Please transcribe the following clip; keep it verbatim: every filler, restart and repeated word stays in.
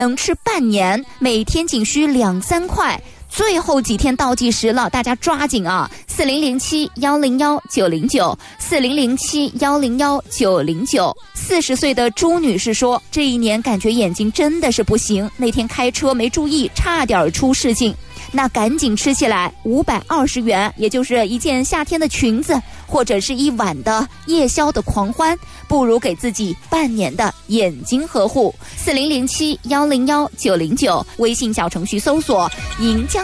能吃半年，每天仅需两三块。最后几天倒计时了，大家抓紧啊！四零零七幺零幺九零九，四零零七幺零幺九零九。四十岁的朱女士说，这一年感觉眼睛真的是不行，那天开车没注意，差点出事情。那赶紧吃起来，五百二十元，也就是一件夏天的裙子，或者是一晚的夜宵的狂欢，不如给自己半年的眼睛呵护。四零零七幺零幺九零九，微信小程序搜索“银江”。